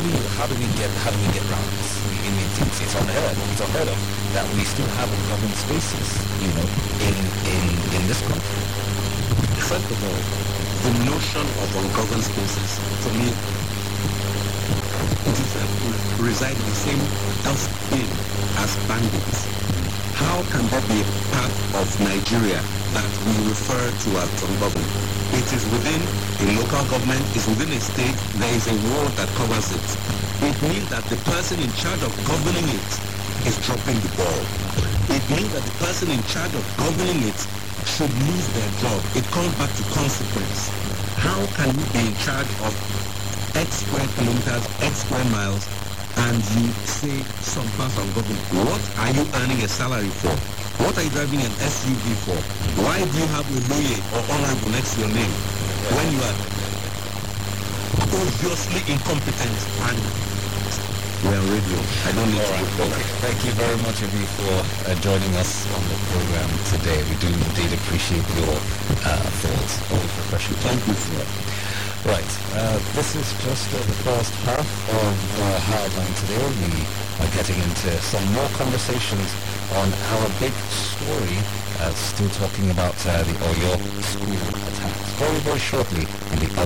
how do we get around this? I mean, it's unheard of that we still have ungoverned spaces, in this country. First of all, the notion of ungoverned spaces, for me, it is reside in the same dustbin as bandits. How can there be a part of Nigeria that we refer to as ungoverned? It is within a local government, it's within a state, there is a ward that covers it. It means that the person in charge of governing it is dropping the ball. It means that the person in charge of governing it should lose their job. It comes back to consequence. How can you be in charge of X square kilometers, X square miles, and you say some parts of government? What are you earning a salary for? What are you driving an SUV for? Why do you have a lawyer or honorable next to your name when you are obviously incompetent? And we're on radio. I don't need to go further. Thank you very much, Ebi, for joining us on the program today. We do indeed appreciate your thoughts. Always refreshing. Thank you for that. Right. This is just the first half of Hardline today. We are getting into some more conversations on our big story, still talking about the Oyo school attacks. Very, very shortly in the